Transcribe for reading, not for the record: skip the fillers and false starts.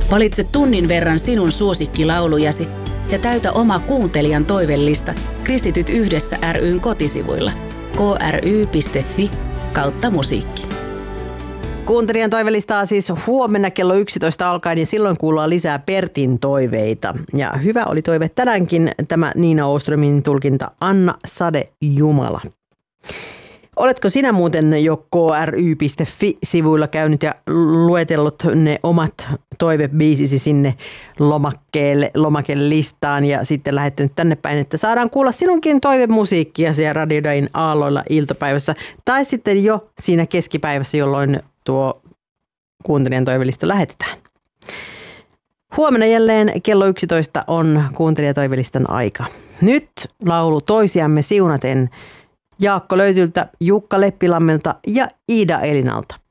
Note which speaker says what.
Speaker 1: Valitse tunnin verran sinun suosikkilaulujasi ja täytä oma kuuntelijan toivellista Kristityt yhdessä ry:n kotisivuilla kry.fi/musiikki.
Speaker 2: Kuuntelijan toivelistaa siis huomenna kello 11 alkaen ja silloin kuullaan lisää Pertin toiveita. Ja hyvä oli toive tänäänkin tämä Niina Åströmin tulkinta Anna Sade Jumala. Oletko sinä muuten jo kry.fi-sivuilla käynyt ja luetellut ne omat toivebiisisi sinne lomakkeelle listaan ja sitten lähettänyt tänne päin, että saadaan kuulla sinunkin toivemusiikkiasi ja Radio Dayn aalloilla iltapäivässä tai sitten jo siinä keskipäivässä, jolloin tuo kuuntelijan toivelista lähetetään. Huomenna jälleen kello 11 on kuuntelijatoivelistan aika. Nyt laulu Toisiamme siunaten Jaakko Löytyltä, Jukka Leppilammelta ja Iida Elinalta.